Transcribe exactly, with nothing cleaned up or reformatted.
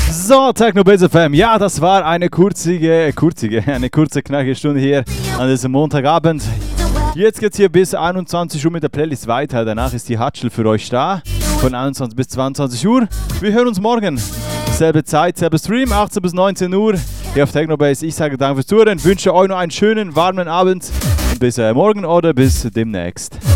So, Technobase F M. Ja, das war eine kurzige, kurzige, eine kurze, knackige Stunde hier an diesem Montagabend. Jetzt geht's hier bis einundzwanzig Uhr mit der Playlist weiter. Danach ist die Hatschel für euch da. Von einundzwanzig bis zweiundzwanzig Uhr. Wir hören uns morgen. Selbe Zeit, selbe Stream, achtzehn bis neunzehn Uhr. Hier auf Technobase. Ich sage danke fürs Zuhören. Wünsche euch noch einen schönen, warmen Abend. Und bis äh, morgen oder bis demnächst.